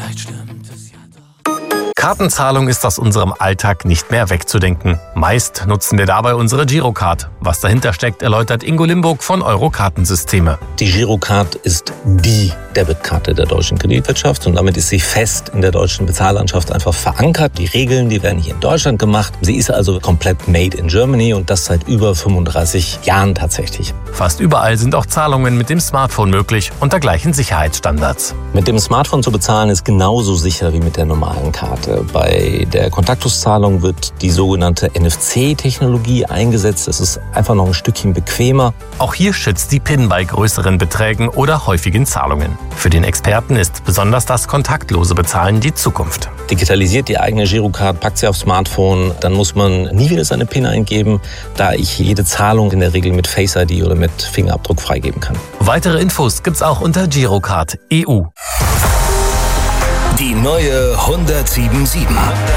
Vielleicht stimmt es ja doch. Kartenzahlung ist aus unserem Alltag nicht mehr wegzudenken. Meist nutzen wir dabei unsere Girocard. Was dahinter steckt, erläutert Ingo Limburg von Euro-Kartensysteme. Die Girocard ist die Debitkarte der deutschen Kreditwirtschaft und damit ist sie fest in der deutschen Bezahllandschaft einfach verankert. Die Regeln, die werden hier in Deutschland gemacht. Sie ist also komplett made in Germany und das seit über 35 Jahren tatsächlich. Fast überall sind auch Zahlungen mit dem Smartphone möglich, unter gleichen Sicherheitsstandards. Mit dem Smartphone zu bezahlen ist genauso sicher wie mit der normalen Karte. Bei der Kontaktoszahlung wird die sogenannte NFC-Technologie eingesetzt. Das ist einfach noch ein Stückchen bequemer. Auch hier schützt die PIN bei größeren Beträgen oder häufigen Zahlungen. Für den Experten ist besonders das kontaktlose Bezahlen die Zukunft. Digitalisiert die eigene Girocard, packt sie aufs Smartphone, dann muss man nie wieder seine PIN eingeben, da ich jede Zahlung in der Regel mit Face ID oder mit Fingerabdruck freigeben kann. Weitere Infos gibt's auch unter Girocard EU. Die neue 1077.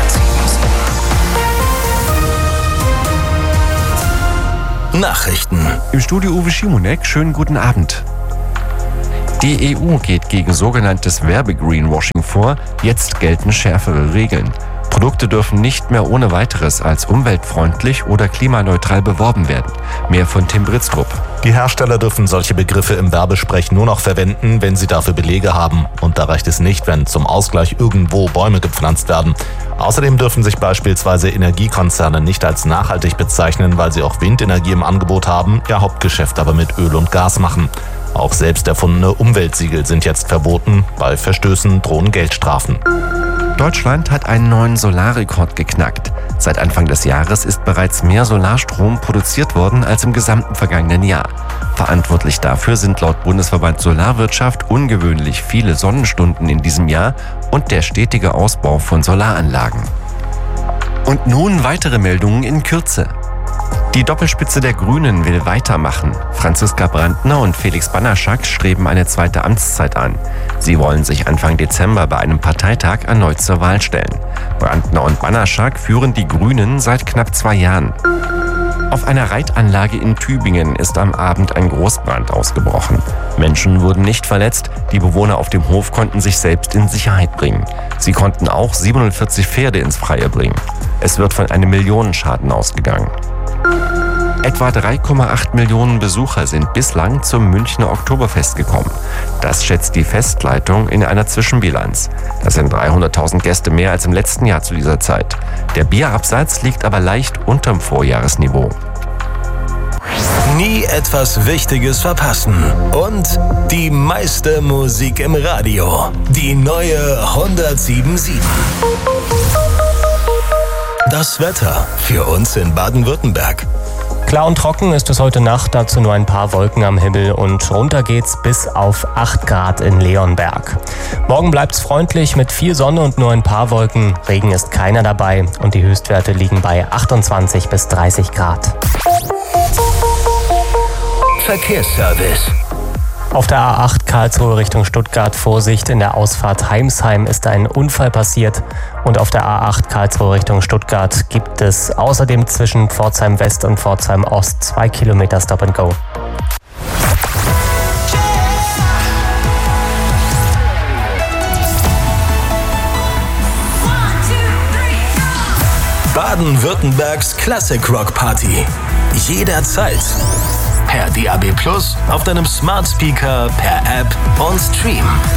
Nachrichten. Im Studio Uwe Schimonek, schönen guten Abend. Die EU geht gegen sogenanntes Werbegreenwashing vor. Jetzt gelten schärfere Regeln. Produkte dürfen nicht mehr ohne weiteres als umweltfreundlich oder klimaneutral beworben werden. Mehr von Tim Britztrup. Die Hersteller dürfen solche Begriffe im Werbesprech nur noch verwenden, wenn sie dafür Belege haben. Und da reicht es nicht, wenn zum Ausgleich irgendwo Bäume gepflanzt werden. Außerdem dürfen sich beispielsweise Energiekonzerne nicht als nachhaltig bezeichnen, weil sie auch Windenergie im Angebot haben, ihr Hauptgeschäft aber mit Öl und Gas machen. Auch selbst erfundene Umweltsiegel sind jetzt verboten. Bei Verstößen drohen Geldstrafen. Deutschland hat einen neuen Solarrekord geknackt. Seit Anfang des Jahres ist bereits mehr Solarstrom produziert worden als im gesamten vergangenen Jahr. Verantwortlich dafür sind laut Bundesverband Solarwirtschaft ungewöhnlich viele Sonnenstunden in diesem Jahr und der stetige Ausbau von Solaranlagen. Und nun weitere Meldungen in Kürze. Die Doppelspitze der Grünen will weitermachen. Franziska Brandner und Felix Banaszak streben eine zweite Amtszeit an. Sie wollen sich Anfang Dezember bei einem Parteitag erneut zur Wahl stellen. Brandner und Banaszak führen die Grünen seit knapp 2 Jahren. Auf einer Reitanlage in Tübingen ist am Abend ein Großbrand ausgebrochen. Menschen wurden nicht verletzt, die Bewohner auf dem Hof konnten sich selbst in Sicherheit bringen. Sie konnten auch 47 Pferde ins Freie bringen. Es wird von einem Millionenschaden ausgegangen. Etwa 3,8 Millionen Besucher sind bislang zum Münchner Oktoberfest gekommen. Das schätzt die Festleitung in einer Zwischenbilanz. Das sind 300.000 Gäste mehr als im letzten Jahr zu dieser Zeit. Der Bierabsatz liegt aber leicht unterm Vorjahresniveau. Nie etwas Wichtiges verpassen. Und die meiste Musik im Radio. Die neue 1077. Das Wetter für uns in Baden-Württemberg. Klar und trocken ist es heute Nacht, dazu nur ein paar Wolken am Himmel und runter geht's bis auf 8 Grad in Leonberg. Morgen bleibt's freundlich mit viel Sonne und nur ein paar Wolken. Regen ist keiner dabei und die Höchstwerte liegen bei 28 bis 30 Grad. Verkehrsservice. Auf der A8 Karlsruhe Richtung Stuttgart Vorsicht, in der Ausfahrt Heimsheim ist ein Unfall passiert und auf der A8 Karlsruhe Richtung Stuttgart gibt es außerdem zwischen Pforzheim West und Pforzheim Ost 2 Kilometer Stop and Go. Baden-Württembergs Classic Rock Party. Jederzeit. Per DAB+, auf deinem Smart Speaker, per App und Stream.